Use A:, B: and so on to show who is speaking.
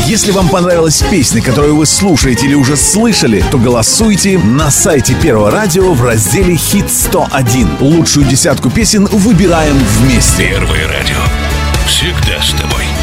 A: Если вам понравилась песня, которую вы слушаете или уже слышали, то голосуйте на сайте Первого радио в разделе «Хит 101». Лучшую десятку песен выбираем вместе.
B: Первое радио. Всегда с тобой.